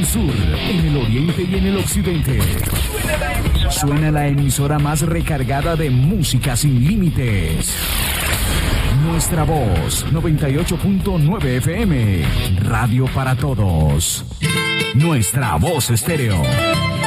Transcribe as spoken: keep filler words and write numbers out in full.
sur, en el oriente y en el occidente. Suena la emisora más recargada de música sin límites. Nuestra Voz, noventa y ocho punto nueve F M. Radio para todos. Nuestra Voz Estéreo.